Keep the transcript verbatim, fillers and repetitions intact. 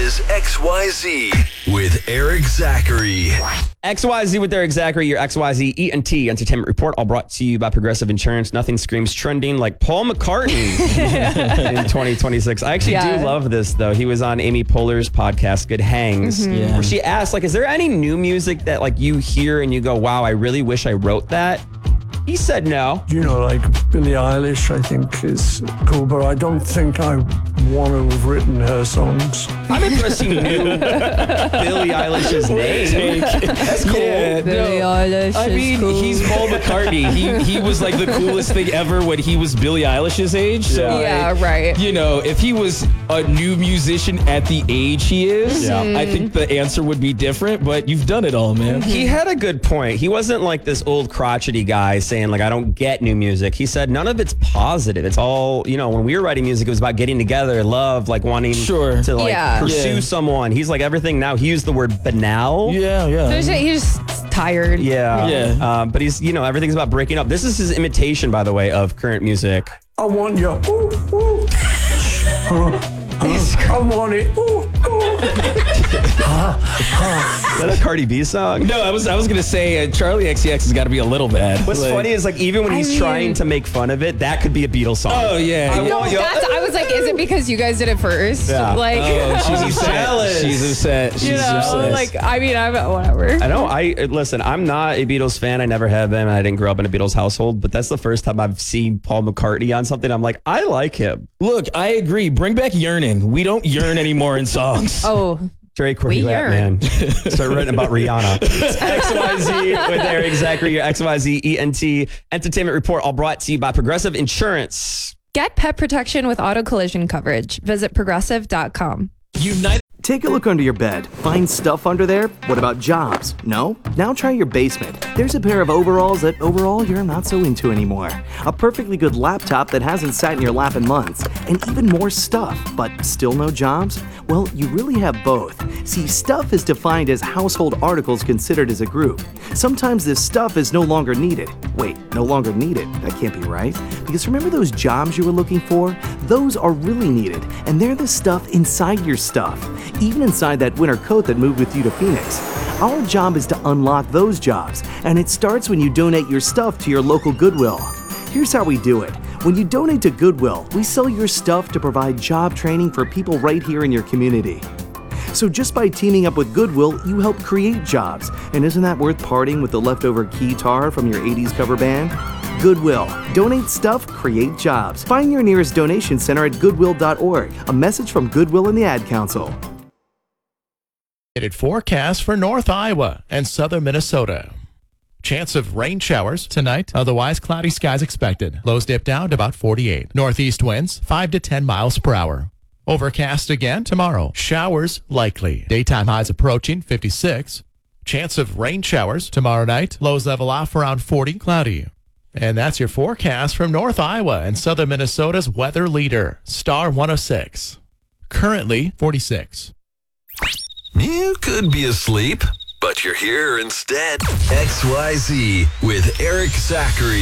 is X Y Z with Eric Zachary. X Y Z with Eric Zachary, your X Y Z E and T Entertainment Report, all brought to you by Progressive Insurance. Nothing screams trending like Paul McCartney in twenty twenty-six. I actually Yeah. do love this, though. He was on Amy Poehler's podcast, Good Hangs, Mm-hmm. Yeah. where she asked, like, is there any new music that, like, you hear and you go, wow, I really wish I wrote that? He said no. You know, like Billie Eilish, I think is cool, but I don't think I want to have written her songs. I'm impressed you knew Billie Eilish's name. That's cool. Yeah, Billie no, Eilish I is mean, cool. he's Paul McCartney. He he was like the coolest thing ever when he was Billie Eilish's age. So, Yeah. Yeah, like, right. you know, if he was a new musician at the age he is, Yeah. I think the answer would be different. But you've done it all, man. He had a good point. He wasn't like this old crotchety guy saying, like, I don't get new music. He said none of it's positive. It's all, you know, when we were writing music, it was about getting together, love, like wanting Sure. to like Yeah. pursue Yeah. someone. He's like everything now. He used the word banal. Yeah, yeah. There's- He's just tired. Yeah. Yeah. Um, but he's, you know, everything's about breaking up. This is his imitation, by the way, of current music. I want you. Ooh, ooh. Uh, uh, I want it. Ooh, ooh. Is that a Cardi B song? No, I was I was gonna say uh, Charlie X C X has got to be a little bad. What's Like- funny is like even when I he's mean- trying to make fun of it, that could be a Beatles song. Oh yeah. I yeah. want No, you- that's, I was like, is it because you guys did it first? Yeah. Like, Oh, she's He's upset. jealous. She's upset. She's you know, upset. like, I mean, I'm whatever. I know. I listen. I'm not a Beatles fan. I never have been. I didn't grow up in a Beatles household. But that's the first time I've seen Paul McCartney on something. I'm like, I like him. Look, I agree. Bring back yearning. We don't yearn anymore in songs. Oh, Drake, where We you at, yearn. man? Start writing about Rihanna. It's X Y Z with Eric Zachary, your X Y Z E N T Entertainment Report, all brought to you by Progressive Insurance. get pet protection with auto collision coverage. Visit progressive dot com. Unite. Take a look under your bed. Find stuff under there? What about jobs? No? Now try your basement. There's a pair of overalls that overall you're not so into anymore. A perfectly good laptop that hasn't sat in your lap in months. And even more stuff, but still no jobs? Well, you really have both. See, stuff is defined as household articles considered as a group. Sometimes this stuff is no longer needed. Wait, no longer needed? That can't be right. Because remember those jobs you were looking for? Those are really needed, and they're the stuff inside your stuff. Even inside that winter coat that moved with you to Phoenix. Our job is to unlock those jobs, and it starts when you donate your stuff to your local Goodwill. Here's how we do it. When you donate to Goodwill, we sell your stuff to provide job training for people right here in your community. So just by teaming up with Goodwill, you help create jobs. And isn't that worth parting with the leftover keytar from your eighties cover band? Goodwill. Donate stuff, create jobs. Find your nearest donation center at goodwill dot org. A message from Goodwill and the Ad Council. Forecast for North Iowa and southern Minnesota. Chance of rain showers tonight. Otherwise, cloudy skies expected. Lows dip down to about forty-eight. Northeast winds five to ten miles per hour. Overcast again tomorrow. Showers likely. Daytime highs approaching fifty-six. Chance of rain showers tomorrow night. Lows level off around forty. Cloudy. And that's your forecast from North Iowa and southern Minnesota's weather leader, Star one oh six. Currently forty-six. You could be asleep, but you're here instead. X Y Z with Eric Zachary.